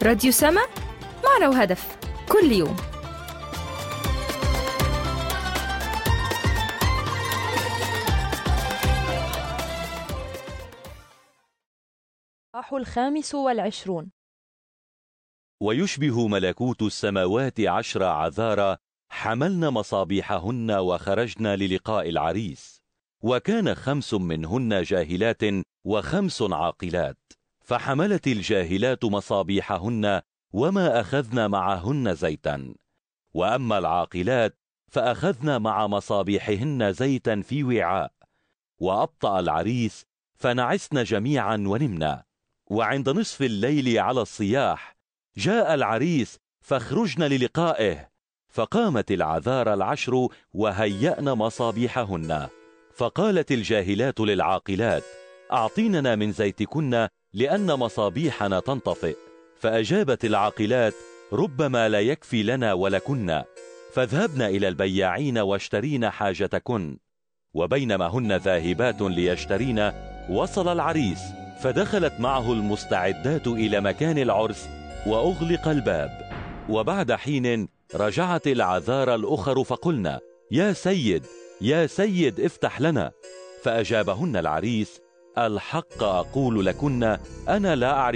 راديو سما، معنى وهدف كل يوم. الإصحاح 25. ويشبه ملكوت السماوات 10 عذارى حملن مصابيحهن وخرجن للقاء العريس، وكان 5 منهن جاهلات و5 عاقلات. فحملت الجاهلات مصابيحهن وما أخذن معهن زيتا، وأما العاقلات فأخذن مع مصابيحهن زيتا في وعاء. وأبطأ العريس فنعسن جميعا ونمنا. وعند نصف الليل على الصياح جاء العريس فاخرجن للقائه، فقامت العذارى 10 وهيأن مصابيحهن. فقالت الجاهلات للعاقلات: أعطيننا من زيتكن لأن مصابيحنا تنطفئ. فأجابت العاقلات: ربما لا يكفي لنا ولكن، فاذهبن إلى البياعين واشترين حاجتكن. وبينما هن ذاهبات ليشترين وصل العريس، فدخلت معه المستعدات إلى مكان العرس وأغلق الباب. وبعد حين رجعت العذارى الأخر فقلنا: يا سيد يا سيد افتح لنا. فأجابهن العريس: الحق أقول لكن أنا لا أعرف